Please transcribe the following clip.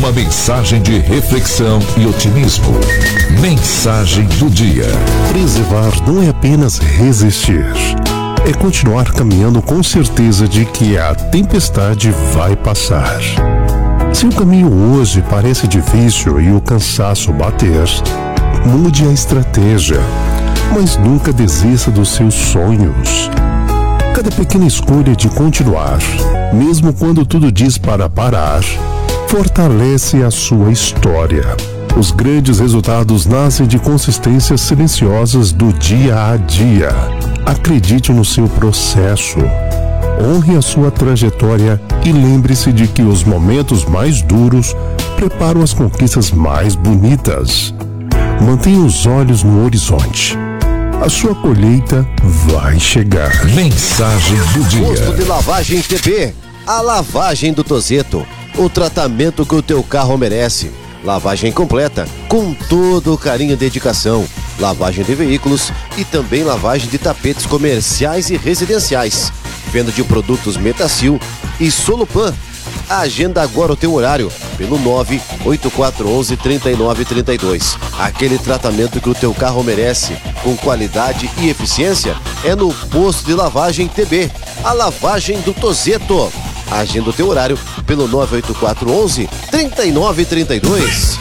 Uma mensagem de reflexão e otimismo. Mensagem do dia. Preservar não é apenas resistir. É continuar caminhando com certeza de que a tempestade vai passar. Se o caminho hoje parece difícil e o cansaço bater, mude a estratégia, mas nunca desista dos seus sonhos. Cada pequena escolha de continuar, mesmo quando tudo diz para parar, fortalece a sua história. Os grandes resultados nascem de consistências silenciosas do dia a dia. Acredite no seu processo. Honre a sua trajetória e lembre-se de que os momentos mais duros preparam as conquistas mais bonitas. Mantenha os olhos no horizonte. A sua colheita vai chegar. Mensagem do dia. Posto de lavagem TB. A lavagem do Tozeto. O tratamento que o teu carro merece. Lavagem completa, com todo o carinho e dedicação. Lavagem de veículos e também lavagem de tapetes comerciais e residenciais. Venda de produtos Metacil e Solupan. Agenda agora o teu horário pelo 98411-3932. Aquele tratamento que o teu carro merece, com qualidade e eficiência, é no Posto de Lavagem TB. A lavagem do Tozeto. Agenda o teu horário pelo 98411-3932.